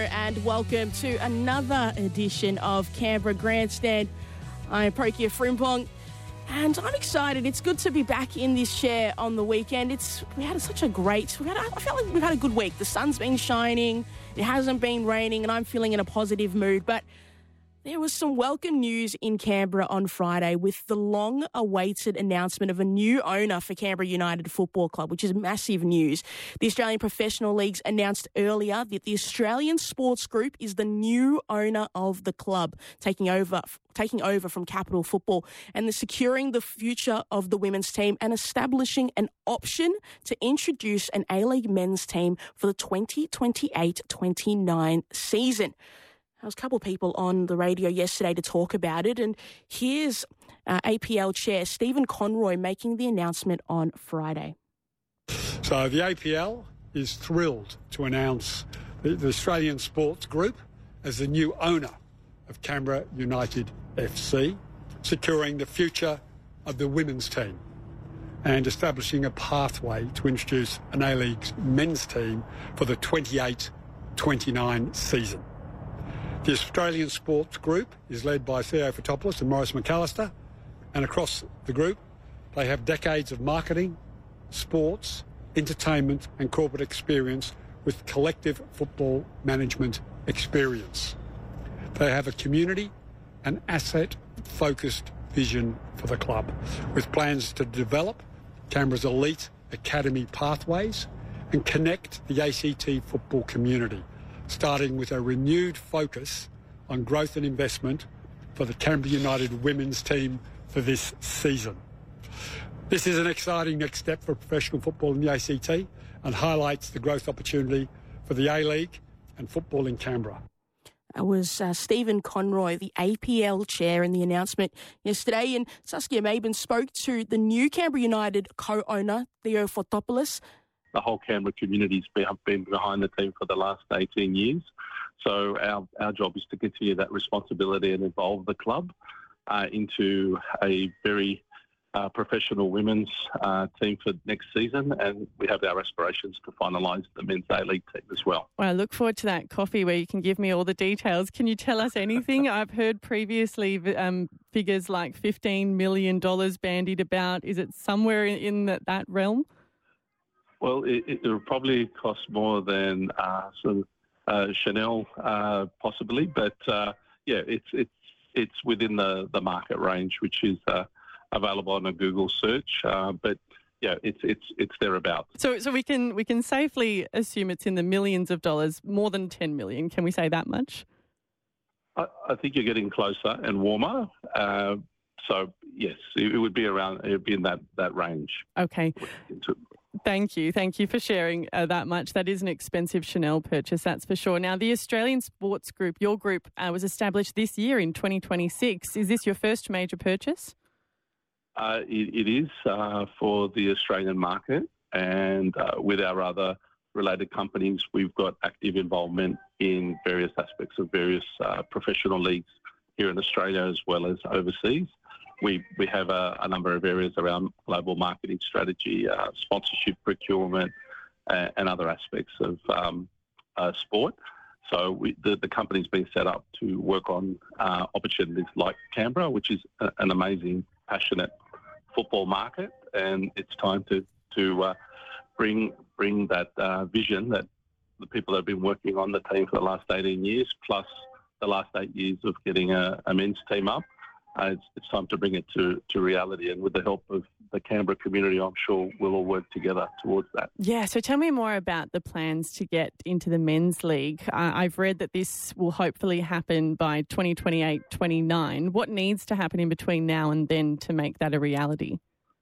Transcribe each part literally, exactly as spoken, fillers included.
And welcome to another edition of Canberra Grandstand. I'm Prokia Frimpong, and I'm excited. It's good to be back in this chair on the weekend. It's we had such a great. We had, I felt like we've had a good week. The sun's been shining. It hasn't been raining, and I'm feeling in a positive mood. But there was some welcome news in Canberra on Friday with the long-awaited announcement of a new owner for Canberra United Football Club, which is massive news. The Australian Professional Leagues announced earlier that the Australian Sports Group is the new owner of the club, taking over taking over from Capital Football, and the securing the future of the women's team and establishing an option to introduce an A-League men's team for the twenty twenty-eight twenty-nine season. There was a couple of people on the radio yesterday to talk about it, and here's uh, A P L Chair Stephen Conroy making the announcement on Friday. So the A P L is thrilled to announce the, the Australian Sports Group as the new owner of Canberra United F C, securing the future of the women's team and establishing a pathway to introduce an A-League men's team for the twenty-eight twenty-nine season. The Australian Sports Group is led by Theo Fotopoulos and Maurice McAllister, and across the group they have decades of marketing, sports, entertainment and corporate experience with collective football management experience. They have a community and asset-focused vision for the club, with plans to develop Canberra's elite academy pathways and connect the A C T football community, starting with a renewed focus on growth and investment for the Canberra United women's team for this season. This is an exciting next step for professional football in the A C T and highlights the growth opportunity for the A-League and football in Canberra. That was uh, Stephen Conroy, the A P L chair, in the announcement yesterday. And Saskia Maben spoke to the new Canberra United co-owner, Theo Fotopoulos. The whole Canberra community's been behind the team for the last eighteen years. So our, our job is to continue that responsibility and evolve the club uh, into a very uh, professional women's uh, team for next season. And we have our aspirations to finalise the men's A-League team as well. Well, I look forward to that coffee where you can give me all the details. Can you tell us anything? I've heard previously um, figures like fifteen million dollars bandied about. Is it somewhere in, in that, that realm? Well, it, it will probably cost more than uh, sort of, uh, Chanel, uh, possibly, but uh, yeah, it's it's it's within the, the market range, which is uh, available on a Google search. Uh, but yeah, it's it's it's thereabouts. So so we can we can safely assume it's in the millions of dollars, more than ten million. Can we say that much? I, I think you're getting closer and warmer. Uh, so yes, it, it would be around. It would be in that that range. Okay. Thank you. Thank you for sharing uh, that much. That is an expensive Chanel purchase, that's for sure. Now, the Australian Sports Group, your group, uh, was established this year in twenty twenty-six. Is this your first major purchase? Uh, it, it is uh, for the Australian market, and uh, with our other related companies, we've got active involvement in various aspects of various uh, professional leagues here in Australia as well as overseas. We we have a, a number of areas around global marketing strategy, uh, sponsorship, procurement, uh, and other aspects of um, uh, sport. So we, the, the company's been set up to work on uh, opportunities like Canberra, which is a, an amazing, passionate football market, and it's time to to uh, bring bring that uh, vision that the people that have been working on the team for the last eighteen years, plus the last eight years of getting a, a men's team up. Uh, it's, it's time to bring it to, to reality, and with the help of the Canberra community, I'm sure we'll all work together towards that. Yeah, so tell me more about the plans to get into the men's league. Uh, I've read that this will hopefully happen by twenty twenty-eight twenty-nine. What needs to happen in between now and then to make that a reality?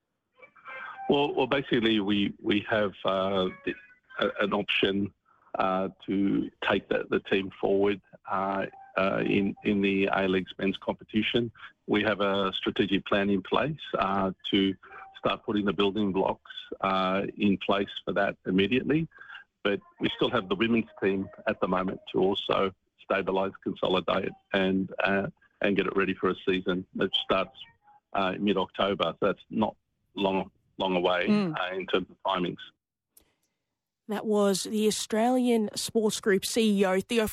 Well, well, basically, we, we have uh, the, a, an option uh, to take the, the team forward uh, uh, in, in the A-League's men's competition. We have a strategic plan in place uh, to start putting the building blocks uh, in place for that immediately. But we still have the women's team at the moment to also stabilise, consolidate and uh, and get it ready for a season that starts uh, mid-October. So that's not long long away mm. uh, in terms of timings. That was the Australian Sports Group C E O, Theo